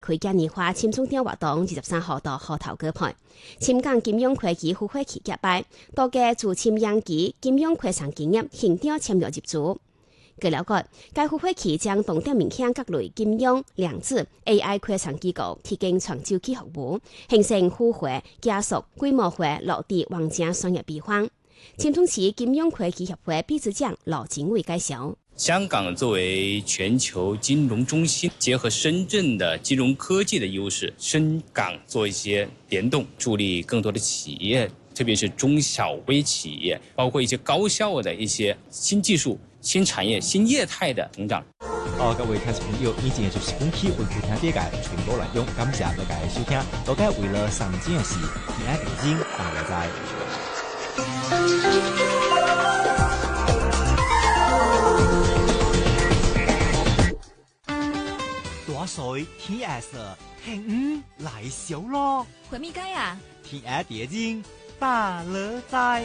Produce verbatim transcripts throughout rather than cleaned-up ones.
开嘉年华签送店活动二十三号到号头举办，深港金融科技孵化器揭牌，多家驻签央企金融科创企业现场签约入驻。據了解，該孵化器將重點面向各類金融、量子、A I 科創機構提供全周期服務，形成孵化、加速、規模化落地完整商業閉環。簽中市金融科技協會秘書長羅景偉介紹。 香港作為全球金融中心，結合深圳的金融科技的優勢，深港做一些聯動，助力更多的企業，特別是中小微企業，包括一些高效的一些新技術、新產業、新業態的成長。 好，各位聽眾朋友，以前就是本期回顧聽別個全國內容，感謝大家收聽。大家為了上件事，平安平靜，大家在。大水天黑色，天五來小咯。 回咪街啊？ 天黑點睛，大樂在。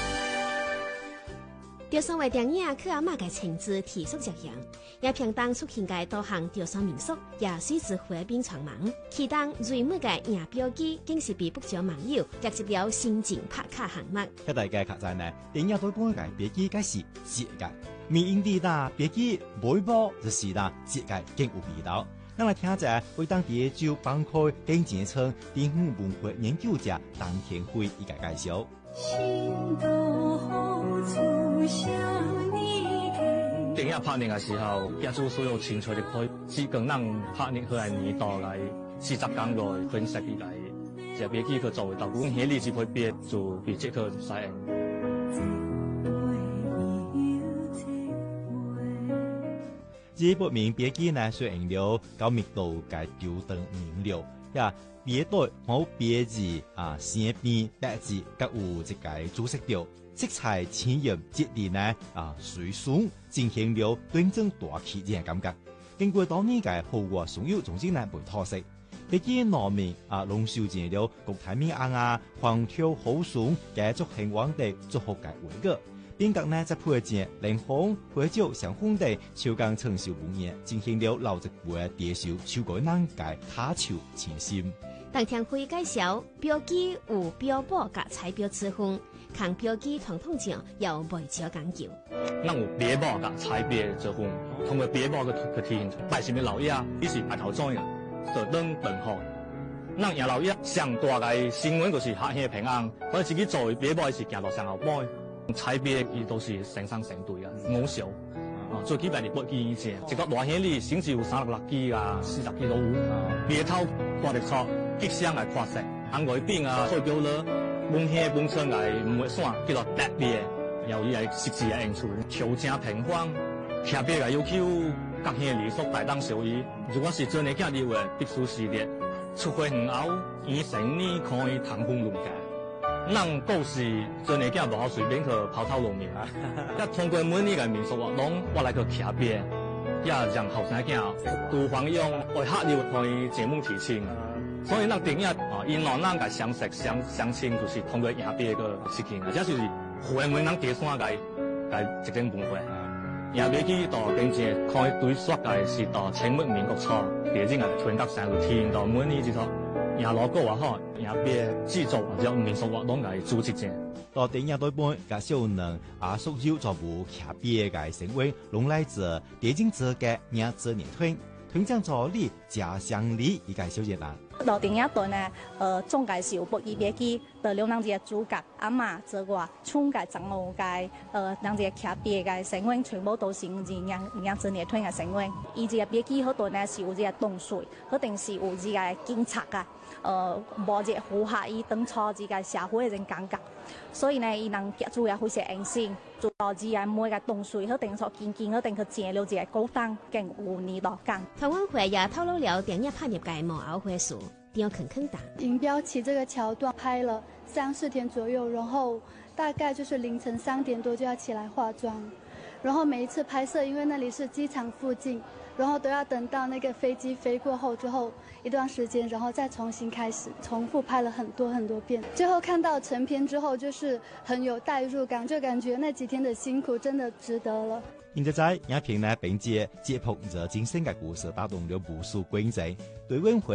吊山為電影去阿媽嘅情節提速着樣，也平當出現嘅多項吊山民宿，也隨之回變傳聞。其當最末嘅影標機，竟是被不少網友列入了新景拍卡項目。 喺大家卡在呢，電影對本嘅標機該是設計，面影地啦標機每波就是啦設計更有味道。咱來聽者為當地就幫開更簡稱電影文化研究者當天輝一個介紹。 電影拍攝嘅時候，記住所有清楚的開，只跟咱拍攝佢係年代來四十工來分析佢嚟，就別記佢作為導演，喺歷史會別就別即刻使用。 這部名別記呢，雖然了高密度嘅吊燈明了，呀，別對冇別字啊，線邊白字各有一個主色調。色彩淺豔接連呢啊，水松進行了端正大氣嘅感覺。經過多年嘅豪華所有總之呢為特色，別記內面啊，龍秀建了國泰民安啊，橫跳好松嘅足興旺地祝福嘅圍個。邊角呢，在配件靈紅花椒相烘地超江成熟五年，進行了老直輩嘅地手超過難解他潮前心。 當天會介紹標記有標榜及彩標之分。看標記傳統上有未少講究。 咱有標榜甲彩標之分，通過標榜去去體現百姓的老爺，伊是白頭裝嘅，就等等好。咱贏老爺上大個新聞就是客兄平安，我自己作為標榜是行到上後尾，彩標伊都是成雙成對啊，五小。啊，最基本的標記以前，一個大兄弟甚至有三十六支啊，四十支都有。標頭掛得錯，吉祥嘅跨色，紅外邊啊，代表了。本鄉本村嘅唔會算叫做特別，由於係設置嘅因素，調整平方，特別嘅要求各鄉里所大當小異。如果是真嘅家裡話，必須是列出發遠後，以成年可以談風論價。咱故事真嘅家唔好隨便去拋頭露面啊！一通過每年嘅民俗活動，我來去特別，也讓後生囝都方用為客裡可以節目提醒。所以咱電影啊，因為咱個相識相相親，就是通過影片個事情，而且就是會門咱第三個個一種文化。影片去到真正可以對說個是到清末民國初，第一個全國上體現到每年之後，影 logo 也好，影片製作或者民俗活動個組織者。 到電影對半個小能啊，屬於做部特別個成為龍來者電影者嘅影子年團，團長助理家鄉里一個小熱鬧。 到電影段呢，呃，總介是有不一別記的兩人嘅主角阿媽這個chung嘅長澳嘅，呃，兩隻特別嘅成員全部都是唔係兩兩子年團嘅成員。伊隻別記嗰段呢是有隻凍水，嗰定是有隻嘅警察嘅，呃，無隻符合伊當初隻嘅社會嘅人感覺。所以呢，伊能夾住也非常硬性，做到隻嘅每個凍水嗰定所見見嗰定佢建了隻高檔更有年代感。 台灣會也透露了電影拍攝嘅幕後會數。要肯肯打。 銀標起這個橋段拍了三四天左右，然後大概就是凌晨三點多就要起來化妝， 然后每一次拍摄，因为那里是机场附近，然后都要等到那个飞机飞过后之后一段时间，然后再重新开始，重复拍了很多很多遍。最后看到成片之后，就是很有代入感，就感觉那几天的辛苦真的值得了。 現在在影片呢，並且節目着精神嘅故事，打動了無數觀眾，對文化